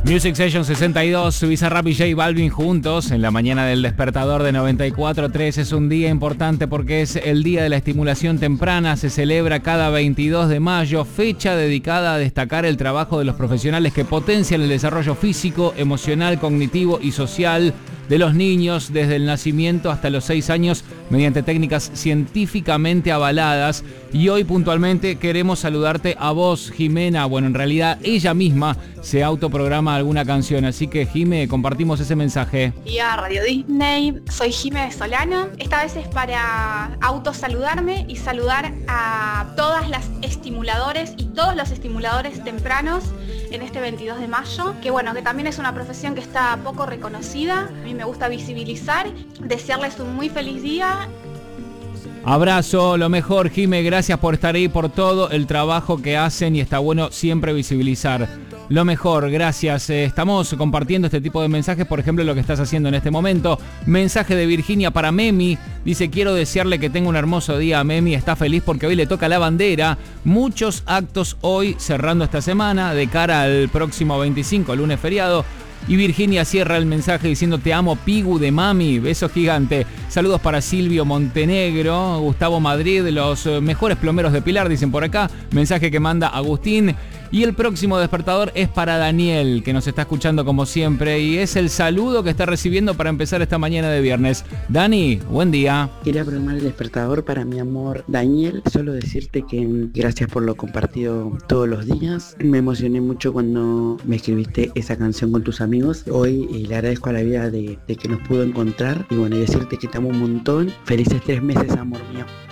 Music Session 62, Bizarrap y J Balvin juntos en la mañana del despertador de 94.3. Es un día importante porque es el día de la estimulación temprana. Se celebra cada 22 de mayo, fecha dedicada a destacar el trabajo de los profesionales que potencian el desarrollo físico, emocional, cognitivo y social de los niños desde el nacimiento hasta los 6 años mediante técnicas científicamente avaladas. Y hoy puntualmente queremos saludarte a vos, Jimena. Bueno, en realidad ella misma se autoprograma alguna canción, así que Jime, compartimos ese mensaje. Día Radio Disney, soy Jime de Solano. Esta vez es para autosaludarme y saludar a todas las estimuladores y todos los estimuladores tempranos en este 22 de mayo, que bueno, que también es una profesión que está poco reconocida. A mí me gusta visibilizar, desearles un muy feliz día. Abrazo, lo mejor, Jime, gracias por estar ahí, por todo el trabajo que hacen y está bueno siempre visibilizar. Lo mejor, gracias. Estamos compartiendo este tipo de mensajes, por ejemplo, lo que estás haciendo en este momento. Mensaje de Virginia para Memi. Dice, quiero desearle que tenga un hermoso día a Memi. Está feliz porque hoy le toca la bandera. Muchos actos hoy cerrando esta semana de cara al próximo 25, lunes feriado. Y Virginia cierra el mensaje diciendo, te amo, Pigu de mami, beso gigante. Saludos para Silvio Montenegro, Gustavo Madrid, los mejores plomeros de Pilar, dicen por acá. Mensaje que manda Agustín. Y el próximo despertador es para Daniel, que nos está escuchando como siempre. Y es el saludo que está recibiendo para empezar esta mañana de viernes. Dani, buen día. Quería programar el despertador para mi amor Daniel. Solo decirte que gracias por lo compartido todos los días. Me emocioné mucho cuando me escribiste esa canción con tus amigos. Hoy le agradezco a la vida de que nos pudo encontrar. Y bueno, y decirte que te amo un montón. Felices 3 meses, amor mío.